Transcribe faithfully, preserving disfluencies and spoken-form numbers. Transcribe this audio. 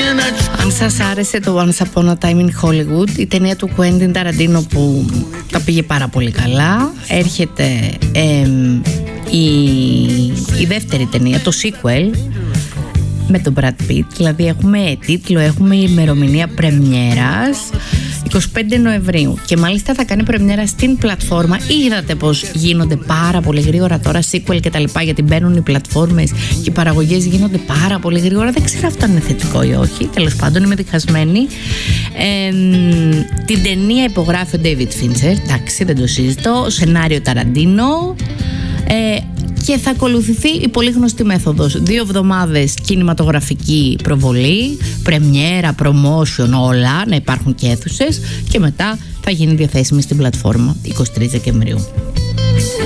Αν σας άρεσε το Once Upon a Time in Hollywood, η ταινία του Quentin Tarantino που τα πήγε πάρα πολύ καλά, έρχεται ε, η, η δεύτερη ταινία, το sequel με τον Brad Pitt. Δηλαδή έχουμε τίτλο, έχουμε ημερομηνία πρεμιέρας εικοστή πέμπτη Νοεμβρίου και μάλιστα θα κάνει πρεμιέρα στην πλατφόρμα. Είδατε πως γίνονται πάρα πολύ γρήγορα τώρα sequel και τα λοιπά, γιατί μπαίνουν οι πλατφόρμες και οι παραγωγές γίνονται πάρα πολύ γρήγορα. Δεν ξέρω αυτό είναι θετικό ή όχι, τέλος πάντων είμαι διχασμένη. ε, Την ταινία υπογράφει ο David Fincher, εντάξει, δεν το συζητώ. Σενάριο Tarantino. ε, Και θα ακολουθηθεί η πολύ γνωστή μέθοδος. Δύο εβδομάδες κινηματογραφική προβολή, πρεμιέρα, promotion, όλα, να υπάρχουν και αίθουσες, και μετά θα γίνει διαθέσιμη στην πλατφόρμα εικοστή τρίτη Δεκεμβρίου.